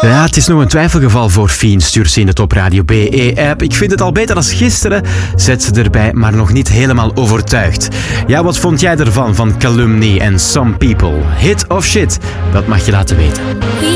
Ja, het is nog een twijfelgeval voor Fien, stuurt ze in de Top Radio BE-app. Ik vind het al beter als gisteren, zet ze erbij, maar nog niet helemaal overtuigd. Ja, wat vond jij ervan, van Calumny en Some People? Hit of shit? Dat mag je laten weten.